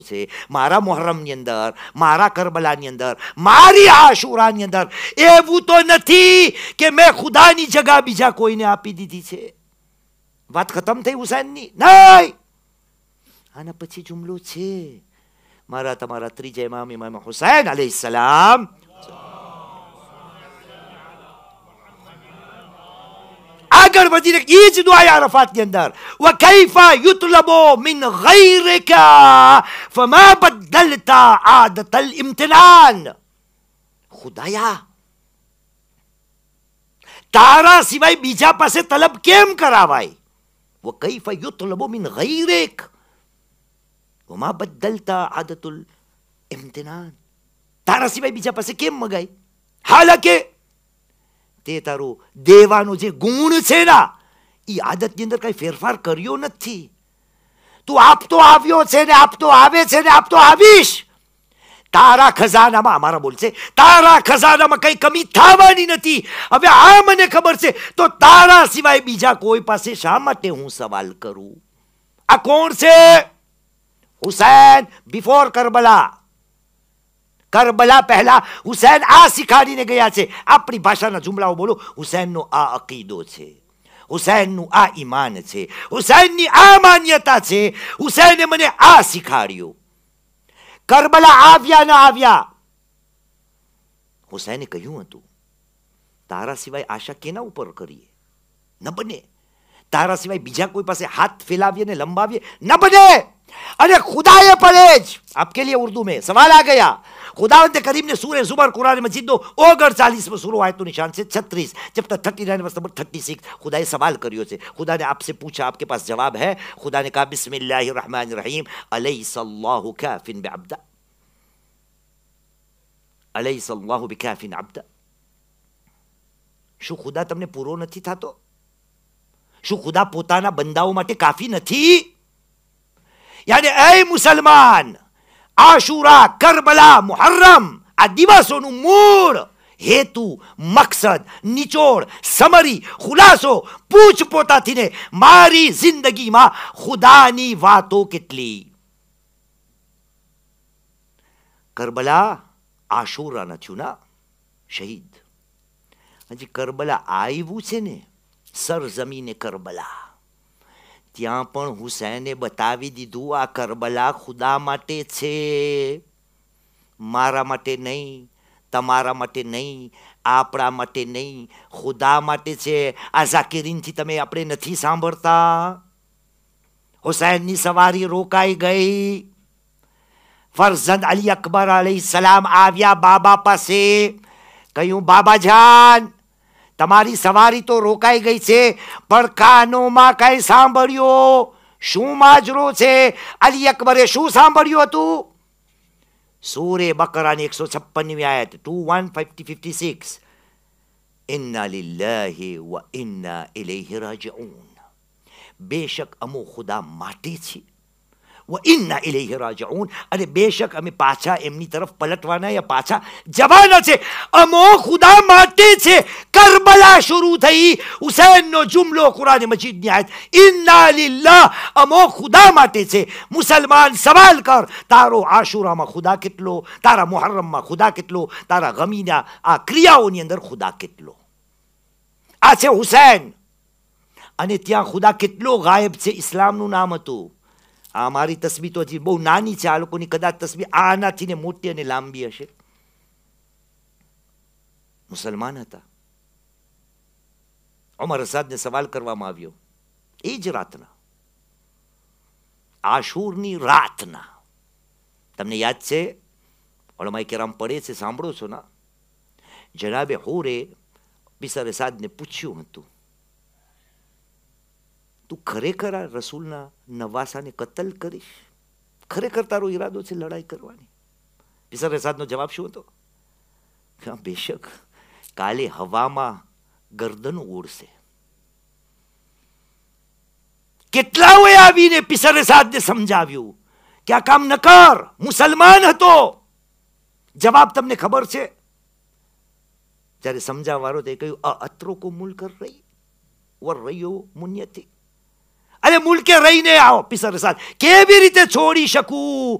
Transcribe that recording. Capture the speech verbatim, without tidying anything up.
છે, મારા મુહર્રમની અંદર, મારા કરબલાની અંદર, મારી આશુરાની અંદર એવું તો નથી કે મેં ખુદાની જગા બીજા કોઈને આપી દીધી છે. વાત ખતમ થઈ હુસૈનની? નહીં. આના પછી જુમલો છે મારા તમારા ત્રીજા ઇમામ ઇમામ હુસૈન અલૈહિસ્સલામ. આગળ વધીને એ જ દુઆ અરફાતની અંદર વ કૈફા યુતલબુ મિન ગૈરિકા ફમા બદલતા આદતલ ઇમ્તિનાન. ખુદાયા, તારા સિવાય બીજા પાસે તલબ કેમ કરાવાય? વ કૈફા યુતલબુ મિન ગૈરિક વમા બદલતા આદતુલ ઇમ્તિનાન. તારા સિવાય બીજા પાસે કેમ મગાય? હાલાકે તે તારો દેવાનો જે ગુણ છે ને એ આદતની અંદર કઈ ફેરફાર કર્યો નથી. તું આપતો આવ્યો છે ને આપતો આવે છે ને આપતો આવીશ. તારા ખજાનામાં, અમારા બોલ છે, તારા ખજાનામાં કઈ કમી થવાની નથી. હવે આ મને ખબર છે તો તારા સિવાય બીજા કોઈ પાસે શા માટે હું સવાલ કરું? આ કોણ છે? હુસૈન બિફોર કરબલા. કરબલા પહેલા હુસૈન આ શીખાડીને ગયા છે. આપણી ભાષાના જુમલાઓ બોલો. હુસૈનનો આ અકીદો છે, હુસૈનનું આ ઈમાન છે, હુસૈનની આ માન્યતા છે, હુસૈને મને આ શીખાડ્યું. કરબલા આવ્યા ના આવ્યા, હુસૈને કહ્યું હતું તારા સિવાય આશા કેના ઉપર કરીએ? ન બને. તારા સિવાય બીજા કોઈ પાસે હાથ ફેલાવીએ ને લંબાવીએ? ન બને. अरे खुदाए पड़ेज आपके लिए उर्दू में सवाल आ गया. खुदावंद करीम ने सूरह जुमर कुरान मजीद दो ओगर चालीस में शुरू आयतों निशान से छत्तीस जब तक thirty nine number thirty six खुदा सवाल करियो से. खुदा ने आपसे पूछा, आपके पास जवाब है. खुदा ने कहा बिस्मिल्लाहिर रहमानिर रहीम अलैहिस्सल्लाहु काफिन बिअब्दा अलैहिस्सल्लाहु बिकाफिन अब्दा. શું ખુદા તમને પૂરો નથી થતો? શું ખુદા પોતાના બંદાઓ માટે કાફી નથી? યાની એ મુસલમાન, આશુરા, કરબલા, મુહર્રમ આ દિવસોનું મૂળ, હેતુ, મકસદ, નિચોડ, સમરી, ખુલાસો પૂછ પોતાથી ને મારી જિંદગીમાં ખુદાની વાતો કેટલી? કરબલા આશુરા ન થયું ના શહીદ. હજી કરબલા આવ્યું છે ને, સરજમીને કરબલા, ત્યાં પણ હુસૈને બતાવી દીધું આ કરબલા ખુદા માટે છે, મારા માટે નહીં, તમારા માટે નહીં, આપણા માટે નહીં, ખુદા માટે છે. આ ઝાકીરીનથી તમે આપણે નથી સાંભળતા? હુસૈનની સવારી રોકાઈ ગઈ. ફરઝંદ અલી અકબર અલૈહિસ્સલામ આવ્યા બાબા પાસે. કહ્યું, બાબા જાન તમારી સવારી તો રોકાઈ ગઈ છે, પણ કાનોમાં કઈ સાંભળ્યો? શું માજરો છે? અલી અકબરે શું સાંભળ્યું હતું? સૂરે બકરાની એકસો છપ્પનમી આયત two one fifty fifty six ઇન્ના લિલ્લાહી વ ઇન્ના ઇલૈહિ રાજીઉન. બેશક અમો ખુદા માટે છે, વ ઇન્ના ઇલૈહિ રાજીઉન, અને બેશક અમે પાછા એમની તરફ પલટવાના યા પાછા જવાના છે. અમો ખુદા માટે છે. કરબલા શરૂ થઈ, હુસૈનનો જુમલો કુરાન મજીદની આયત ઇન્ના લિલ્લાહ, અમો ખુદા માટે છે. મુસલમાન સવાલ કર, તારો આશુરામાં ખુદા કેટલો? તારા મુહર્રમમાં ખુદા કેટલો? તારા ગમીના આ ક્રિયાઓની અંદર ખુદા કેટલો? આ છે હુસૈન. અને ત્યાં ખુદા કેટલો ગાયબ છે. ઇસ્લામનું નામ હતું. આ મારી તસબીહ તો હજી બહુ નાની છે, આ લોકોની કદાચ તસબીહ આનાથી ને મોટી અને લાંબી હશે. મુસલમાન હતા. ઉમર અસાદને સવાલ કરવામાં આવ્યો એ જ રાતના, આશુરની રાતના. તમને યાદ છે, ઉલમાએ કેરામ પડે છે, સાંભળો છો ના? જનાબે હુરે બિસર અસાદને પૂછ્યું હતું, તું ખરેખર આ રસૂલના નવાસાને કતલ કરીશ? ખરેખર તારો ઈરાદો છે લડાઈ કરવાની? બિસર અસાદનો જવાબ શું હતો? બેશક, કાલે હવામાં ગરદનો ઉડશે. કેટલાઓએ આવીને પિસર અસાદને સમજાવ્યું કે આ કામ ન કર. મુસલમાન હતો. જવાબ તમને ખબર છે? જ્યારે સમજાવવાનો તે કહ્યું, અત્રોકો મુલકર રહી વર રહ્યો મુન્યથી. અરે મુલકે રહીને આવો પિસર સાથ કેવી રીતે છોડી શકું?